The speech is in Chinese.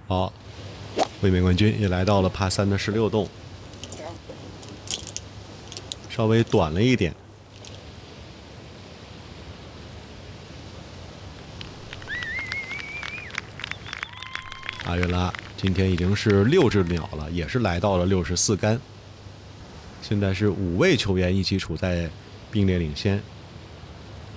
好，卫冕冠军也来到了帕3的16洞，稍微短了一点。阿约拉今天已经是6只鸟了，也是来到了64杆。现在是5位球员一起处在并列领先。